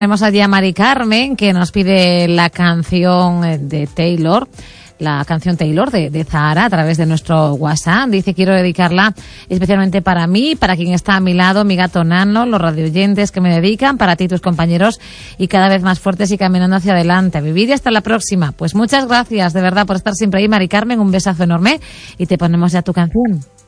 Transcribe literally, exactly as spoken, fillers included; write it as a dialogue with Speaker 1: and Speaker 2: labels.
Speaker 1: Tenemos allí a Mari Carmen, que nos pide la canción de Taylor, la canción Taylor de, de Zahara, a través de nuestro WhatsApp. Dice, quiero dedicarla especialmente para mí, para quien está a mi lado, mi gato Nano, los radioyentes que me dedican, para ti y tus compañeros, y cada vez más fuertes y caminando hacia adelante, a vivir y hasta la próxima. Pues muchas gracias, de verdad, por estar siempre ahí, Mari Carmen, un besazo enorme, y te ponemos ya tu canción.